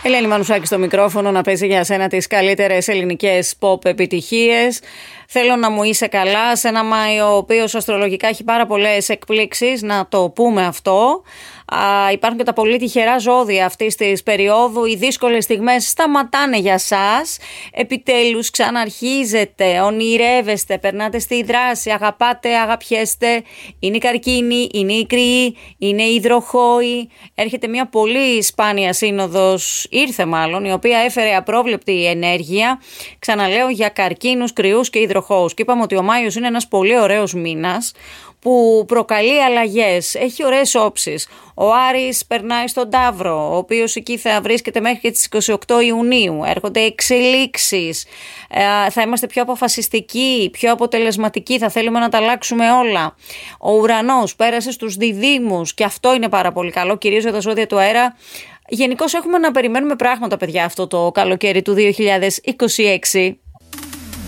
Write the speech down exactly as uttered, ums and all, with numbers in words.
Ελένη Μανουσάκη στο μικρόφωνο, να παίζει για σένα τις καλύτερες ελληνικές pop επιτυχίες. Θέλω να μου είσαι καλά σε ένα Μάιο ο οποίος αστρολογικά έχει πάρα πολλές εκπλήξεις, να το πούμε αυτό. Α, υπάρχουν και τα πολύ τυχερά ζώδια αυτής της περίοδου. Οι δύσκολες στιγμές σταματάνε για σας. Επιτέλους ξαναρχίζετε, ονειρεύεστε, περνάτε στη δράση, αγαπάτε, αγαπιέστε. Είναι οι καρκίνοι, είναι οι κρυοί, είναι οι υδροχόοι. Έρχεται μια πολύ σπάνια σύνοδος, ήρθε μάλλον, η οποία έφερε απρόβλεπτη ενέργεια. Ξαναλέω, για καρκίνους, κρυούς και υδροχόους. Και είπαμε ότι ο Μάιος είναι ένας πολύ ωραίος μήνας που προκαλεί αλλαγές, έχει ωραίες όψεις. Ο Άρης περνάει στον Ταύρο, ο οποίος εκεί θα βρίσκεται μέχρι και τις είκοσι οκτώ Ιουνίου. Έρχονται εξελίξεις, ε, θα είμαστε πιο αποφασιστικοί, πιο αποτελεσματικοί, θα θέλουμε να τα αλλάξουμε όλα. Ο Ουρανός πέρασε στους Διδύμους και αυτό είναι πάρα πολύ καλό, κυρίως για τα ζώδια του αέρα. Γενικώς έχουμε να περιμένουμε πράγματα, παιδιά, αυτό το καλοκαίρι του δύο χιλιάδες είκοσι έξι.